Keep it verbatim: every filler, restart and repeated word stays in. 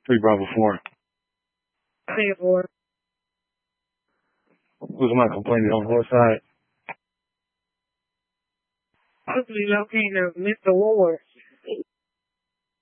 Three Bravo four. ten four. Who's my complaint on the side? Hopefully locating Mister Ward.